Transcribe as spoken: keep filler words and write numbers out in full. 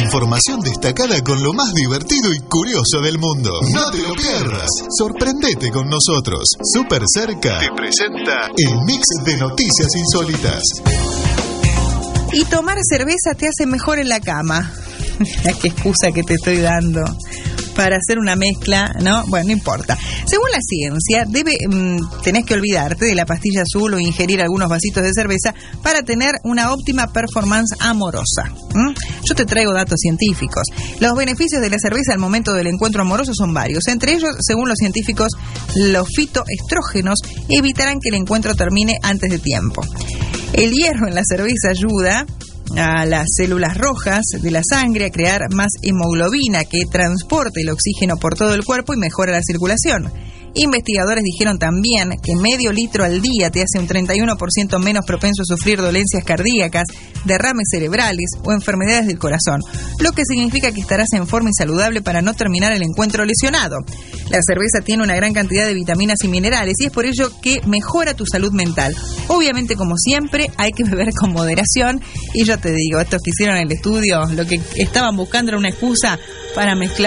información destacada con lo más divertido y curioso del mundo. No te lo pierdas. Sorprendete con nosotros. Super Cerca te presenta el mix de noticias insólitas. Y tomar cerveza te hace mejor en la cama. Mira qué excusa que te estoy dando para hacer una mezcla, ¿no? Bueno, no importa. Según la ciencia, debe, mmm, tenés que olvidarte de la pastilla azul o ingerir algunos vasitos de cerveza para tener una óptima performance amorosa. ¿Mm? Yo te traigo datos científicos. Los beneficios de la cerveza al momento del encuentro amoroso son varios. Entre ellos, según los científicos, los fitoestrógenos evitarán que el encuentro termine antes de tiempo. El hierro en la cerveza ayuda a las células rojas de la sangre a crear más hemoglobina que transporta el oxígeno por todo el cuerpo y mejora la circulación. Investigadores dijeron también que medio litro al día te hace un treinta y uno por ciento menos propenso a sufrir dolencias cardíacas, derrames cerebrales o enfermedades del corazón, lo que significa que estarás en forma y saludable para no terminar el encuentro lesionado. La cerveza tiene una gran cantidad de vitaminas y minerales y es por ello que mejora tu salud mental. Obviamente, como siempre, hay que beber con moderación y yo te digo, estos que hicieron el estudio, lo que estaban buscando era una excusa para mezclar